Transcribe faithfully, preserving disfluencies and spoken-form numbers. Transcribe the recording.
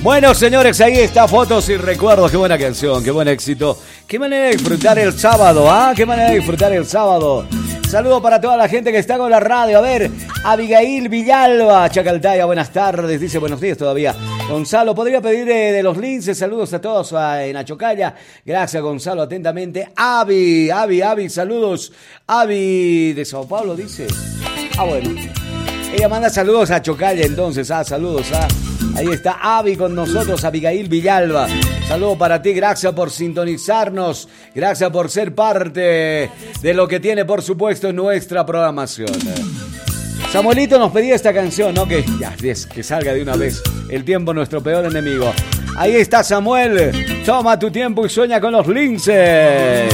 Bueno, señores, ahí está Fotos y Recuerdos. Qué buena canción, qué buen éxito. Qué manera de disfrutar el sábado, ¿ah? Qué manera de disfrutar el sábado. Saludo para toda la gente que está con la radio. A ver, Abigail Villalba, Chacaltaya, buenas tardes. Dice buenos días todavía. Gonzalo, ¿podría pedir eh, de los linces? Saludos a todos a, en Achocalla. Gracias, Gonzalo, atentamente. Avi, Avi, Avi, saludos. Avi de Sao Paulo, dice. Ah, bueno. Ella manda saludos a Chocalla, entonces. Ah, saludos, ah. Ahí está Avi con nosotros, Abigail Villalba. Saludo para ti, gracias por sintonizarnos. Gracias por ser parte de lo que tiene, por supuesto, nuestra programación. Samuelito nos pedía esta canción, ¿no? Que ya, que salga de una vez. El tiempo, nuestro peor enemigo. Ahí está Samuel. Toma tu tiempo y sueña con los linces.